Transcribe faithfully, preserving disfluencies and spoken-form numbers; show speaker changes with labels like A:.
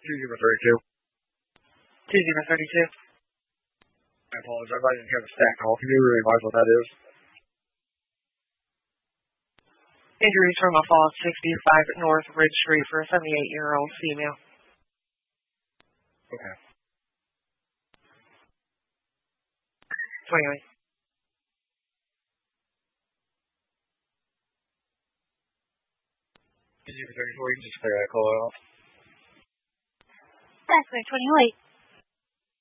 A: two zero three two.
B: two zero three two.
A: I apologize. I didn't hear the stat call. Can you revise what that is?
B: Injuries from a fall at sixty-five North Ridge Street for a seventy-eight-year-old female.
A: Okay.
B: twenty-nine.
A: two zero three four, you can just clear that call out.
C: That's twenty-eight.